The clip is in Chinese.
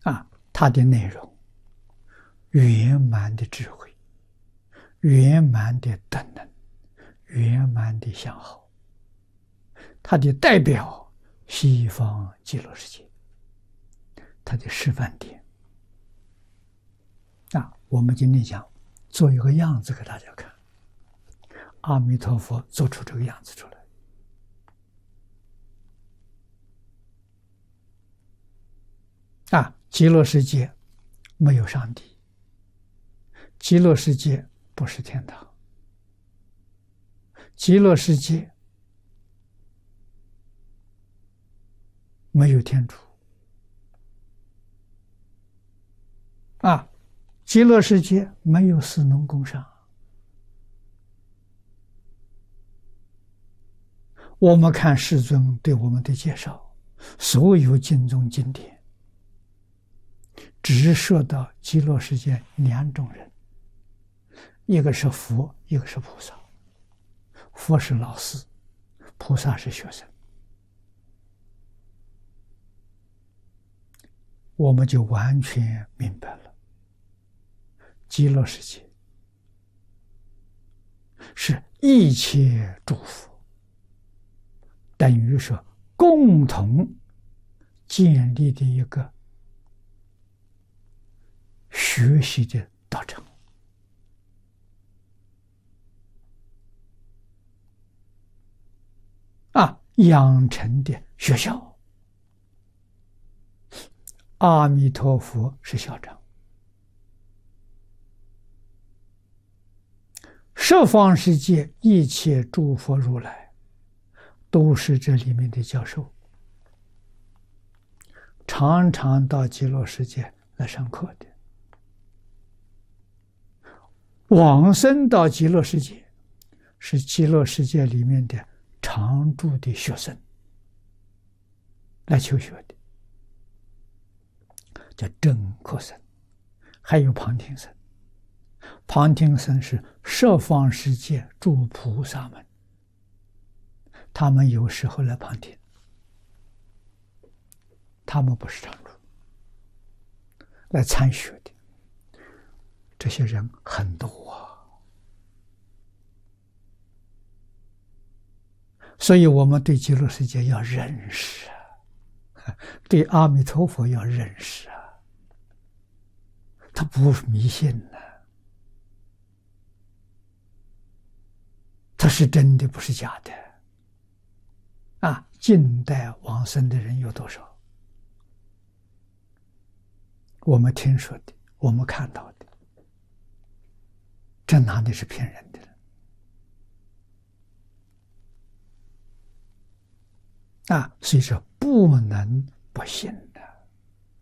它的内容圆满的智慧，圆满的德能，圆满的相好。它的代表西方极乐世界，它的示范点。我们今天讲做一个样子给大家看，阿弥陀佛做出这个样子出来。极乐世界没有上帝，极乐世界不是天堂，极乐世界没有天主，极乐世界没有士农工商。我们看世尊对我们的介绍，所有经中经典只说到极乐世界两种人，一个是佛，一个是菩萨。佛是老师，菩萨是学生。我们就完全明白了，极乐世界是一切诸佛等于说共同建立的一个学习的道场。养成的学校。阿弥陀佛是校长，十方世界一切诸佛如来都是这里面的教授，常常到极乐世界来上课的。往生到极乐世界是极乐世界里面的常住的学生来求学的，叫真课生。还有旁听生，旁听生是十方世界诸菩萨们，他们有时候来旁听，他们不是常住，来参学的。这些人很多所以我们对极乐世界要认识对阿弥陀佛要认识他不是迷信他是真的，不是假的近代往生的人有多少？我们听说的，我们看到的，这哪里是骗人的所以说不能不信